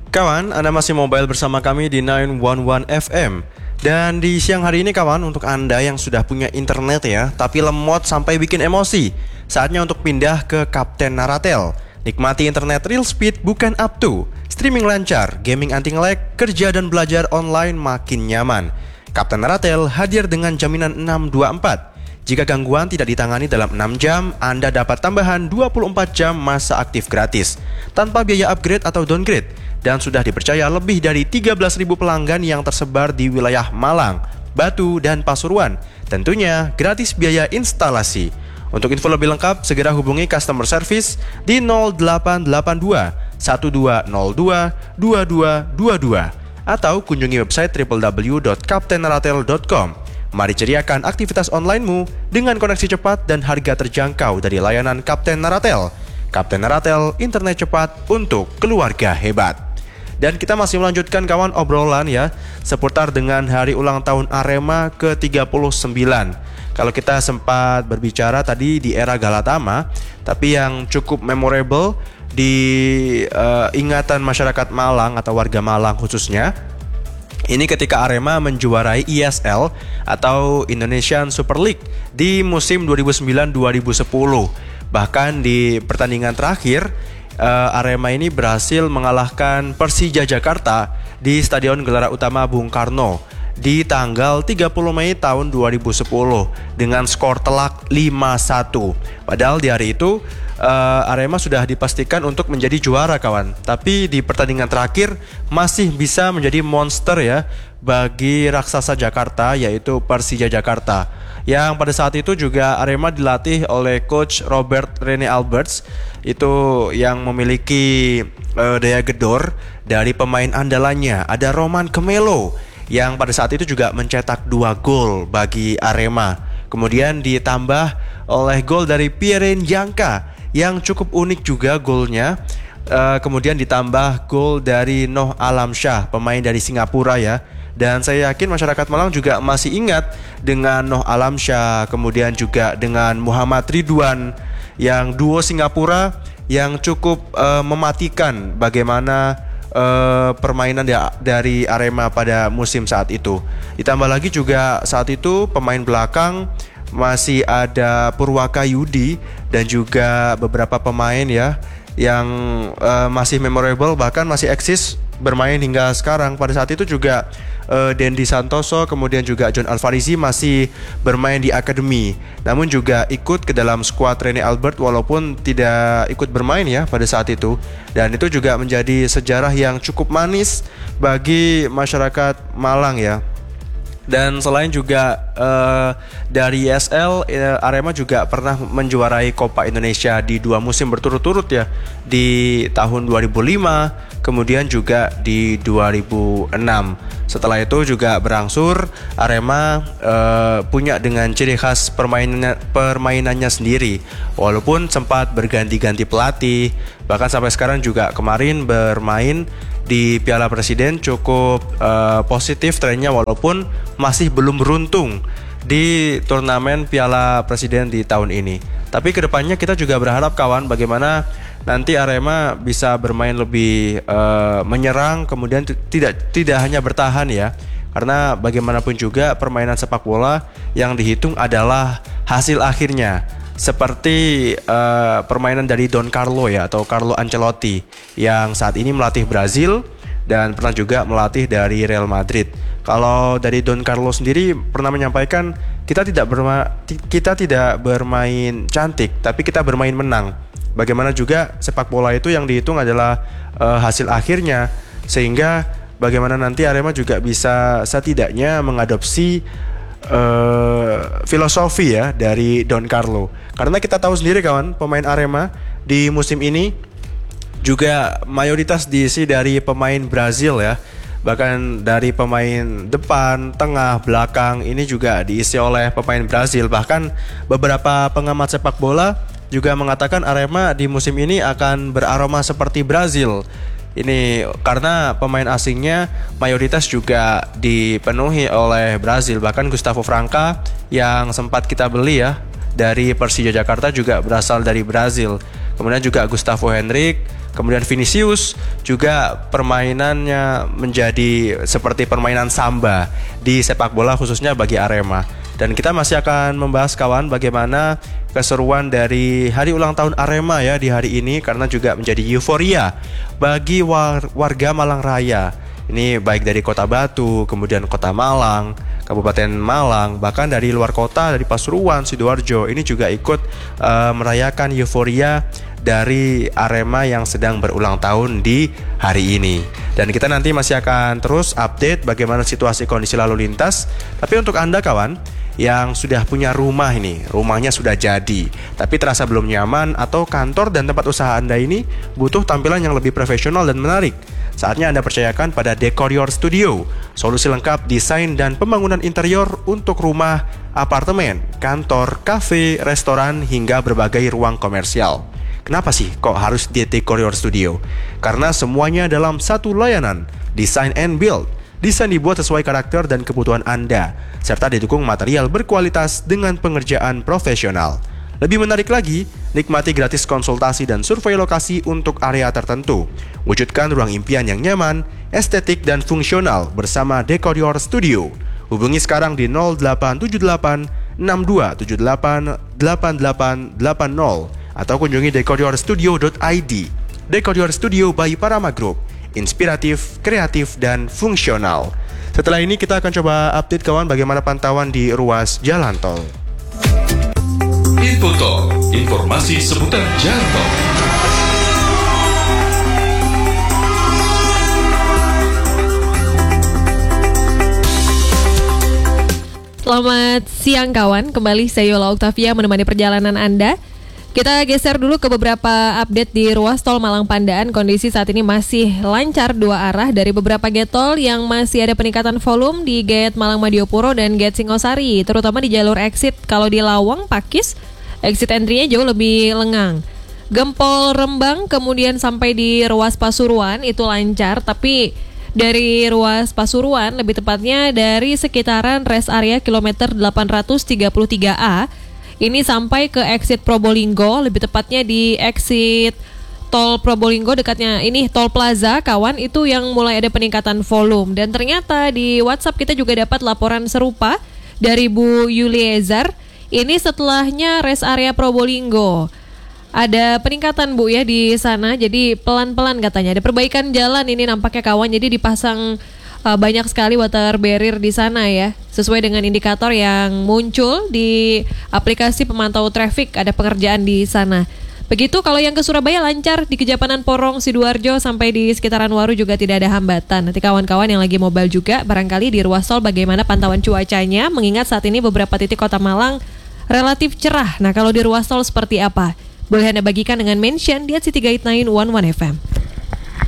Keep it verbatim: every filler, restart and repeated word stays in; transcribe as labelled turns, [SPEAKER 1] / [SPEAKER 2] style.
[SPEAKER 1] Kawan, Anda masih mobile bersama kami di sembilan satu satu F M. Dan di siang hari ini kawan, untuk Anda yang sudah punya internet ya, tapi lemot sampai bikin emosi, saatnya untuk pindah ke Kapten Naratel. Nikmati internet real speed bukan up to. Streaming lancar, gaming anti nge-lag, kerja dan belajar online makin nyaman. Kapten Naratel hadir dengan jaminan enam dua empat. Jika gangguan tidak ditangani dalam enam jam, Anda dapat tambahan dua puluh empat jam masa aktif gratis tanpa biaya upgrade atau downgrade, dan sudah dipercaya lebih dari tiga belas ribu pelanggan yang tersebar di wilayah Malang, Batu, dan Pasuruan. Tentunya gratis biaya instalasi. Untuk info lebih lengkap, segera hubungi customer service di nol delapan delapan dua satu dua nol dua dua dua dua dua atau kunjungi website w w w dot kapten naratel dot com. Mari ceriakan aktivitas onlinemu dengan koneksi cepat dan harga terjangkau dari layanan Kapten Naratel. Kapten Naratel, internet cepat untuk keluarga hebat. Dan kita masih melanjutkan kawan obrolan ya, seputar dengan hari ulang tahun Arema ke tiga puluh sembilan. Kalau kita sempat berbicara tadi di era Galatama, tapi yang cukup memorable di uh, ingatan masyarakat Malang atau warga Malang khususnya, ini ketika Arema menjuarai I S L atau Indonesian Super League di musim dua ribu sembilan dua ribu sepuluh. Bahkan di pertandingan terakhir, uh, Arema ini berhasil mengalahkan Persija Jakarta di Stadion Gelora Utama Bung Karno di tanggal tiga puluh Mei tahun dua ribu sepuluh dengan skor telak lima satu. Padahal di hari itu uh, Arema sudah dipastikan untuk menjadi juara kawan, tapi di pertandingan terakhir masih bisa menjadi monster ya bagi raksasa Jakarta, yaitu Persija Jakarta, yang pada saat itu juga Arema dilatih oleh coach Robert Rene Alberts, itu yang memiliki uh, daya gedor dari pemain andalannya. Ada Roman Kemelo yang pada saat itu juga mencetak dua gol bagi Arema. Kemudian ditambah oleh gol dari Pierre Njangka yang cukup unik juga golnya. uh, Kemudian ditambah gol dari Noh Alamsyah, pemain dari Singapura ya. Dan saya yakin masyarakat Malang juga masih ingat dengan Noh Alamsyah, kemudian juga dengan Muhammad Ridwan, yang duo Singapura yang cukup uh, mematikan bagaimana Uh, permainan da- dari Arema pada musim saat itu. Ditambah lagi juga saat itu pemain belakang masih ada Purwaka Yudi dan juga beberapa pemain ya yang uh, masih memorable, bahkan masih eksis bermain hingga sekarang. Pada saat itu juga uh, Dendi Santoso, kemudian juga John Alvarizi masih bermain di akademi, namun juga ikut ke dalam skuad Rene Albert walaupun tidak ikut bermain ya pada saat itu. Dan itu juga menjadi sejarah yang cukup manis bagi masyarakat Malang ya. Dan selain juga uh, dari I S L, uh, Arema juga pernah menjuarai Copa Indonesia di dua musim berturut-turut ya, di tahun dua ribu lima, kemudian juga di dua ribu enam. Setelah itu juga berangsur Arema uh, punya dengan ciri khas permainannya, permainannya sendiri, walaupun sempat berganti-ganti pelatih. Bahkan sampai sekarang juga kemarin bermain di Piala Presiden cukup uh, positif trennya, walaupun masih belum beruntung di turnamen Piala Presiden di tahun ini. Tapi kedepannya kita juga berharap kawan, bagaimana nanti Arema bisa bermain lebih uh, menyerang, kemudian t- tidak tidak hanya bertahan ya. Karena bagaimanapun juga permainan sepak bola yang dihitung adalah hasil akhirnya. Seperti uh, permainan dari Don Carlo ya, atau Carlo Ancelotti yang saat ini melatih Brazil dan pernah juga melatih dari Real Madrid. Kalau dari Don Carlo sendiri pernah menyampaikan, kita tidak berma- kita tidak bermain cantik, tapi kita bermain menang. Bagaimana juga sepak bola itu yang dihitung adalah uh, hasil akhirnya, sehingga bagaimana nanti Arema juga bisa setidaknya mengadopsi Uh, filosofi ya dari Don Carlo. Karena kita tahu sendiri kawan, pemain Arema di musim ini juga mayoritas diisi dari pemain Brazil ya. Bahkan dari pemain depan, tengah, belakang ini juga diisi oleh pemain Brazil. Bahkan beberapa pengamat sepak bola juga mengatakan Arema di musim ini akan beraroma seperti Brazil. Ini karena pemain asingnya mayoritas juga dipenuhi oleh Brazil. Bahkan Gustavo Franca yang sempat kita beli ya dari Persija Jakarta juga berasal dari Brazil. Kemudian juga Gustavo Henrique, Kemudian Vinicius juga permainannya menjadi seperti permainan samba di sepak bola khususnya bagi Arema. Dan kita masih akan membahas kawan bagaimana keseruan dari hari ulang tahun Arema ya di hari ini, karena juga menjadi euforia bagi war- warga Malang Raya. Ini baik dari Kota Batu, kemudian Kota Malang, Kabupaten Malang, bahkan dari luar kota, dari Pasuruan, Sidoarjo, ini juga ikut uh, merayakan euforia dari Arema yang sedang berulang tahun di hari ini. Dan kita nanti masih akan terus update bagaimana situasi kondisi lalu lintas. Tapi untuk Anda kawan yang sudah punya rumah ini, rumahnya sudah jadi, tapi terasa belum nyaman, atau kantor dan tempat usaha Anda ini butuh tampilan yang lebih profesional dan menarik, saatnya Anda percayakan pada Decorior Studio, solusi lengkap desain dan pembangunan interior untuk rumah, apartemen, kantor, kafe, restoran, hingga berbagai ruang komersial. Kenapa sih kok harus di Decorior Studio? Karena semuanya dalam satu layanan, design and build. Desain dibuat sesuai karakter dan kebutuhan Anda, serta didukung material berkualitas dengan pengerjaan profesional. Lebih menarik lagi, nikmati gratis konsultasi dan survei lokasi untuk area tertentu. Wujudkan ruang impian yang nyaman, estetik, dan fungsional bersama Decorior Studio. Hubungi sekarang di nol delapan tujuh delapan enam dua tujuh delapan delapan delapan delapan nol atau kunjungi decorior studio dot i d. Decorior Studio by Parama Group. Inspiratif, kreatif, dan fungsional. Setelah ini kita akan coba update kawan bagaimana pantauan di ruas jalan tol.
[SPEAKER 2] Info Tol, informasi seputar jalan tol.
[SPEAKER 3] Selamat siang kawan, kembali saya Yola Oktavia menemani perjalanan Anda. Kita geser dulu ke beberapa update di ruas tol Malang Pandaan. Kondisi saat ini masih lancar dua arah dari beberapa gate tol yang masih ada peningkatan volume di gate Malang Madiopuro dan gate Singosari, terutama di jalur exit. Kalau di Lawang, Pakis, exit entry-nya jauh lebih lengang. Gempol Rembang kemudian sampai di ruas Pasuruan itu lancar, tapi dari ruas Pasuruan, lebih tepatnya dari sekitaran rest area kilometer delapan ratus tiga puluh tiga A, ini sampai ke exit Probolinggo, lebih tepatnya di exit tol Probolinggo dekatnya ini tol Plaza kawan, itu yang mulai ada peningkatan volume. Dan ternyata di WhatsApp kita juga dapat laporan serupa dari Bu Yuliezar. Ini setelahnya rest area Probolinggo ada peningkatan Bu ya di sana, jadi pelan-pelan katanya ada perbaikan jalan ini nampaknya kawan, jadi dipasang Uh, banyak sekali water barrier di sana ya, sesuai dengan indikator yang muncul di aplikasi pemantau traffic, ada pengerjaan di sana. Begitu kalau yang ke Surabaya lancar di Kejapanan Porong, Sidoarjo sampai di sekitaran Waru juga tidak ada hambatan. Nanti kawan-kawan yang lagi mobile juga barangkali di ruas tol bagaimana pantauan cuacanya, mengingat saat ini beberapa titik Kota Malang relatif cerah. Nah kalau di ruas tol seperti apa? Boleh Anda bagikan dengan mention di at city guide sembilan satu satu F M.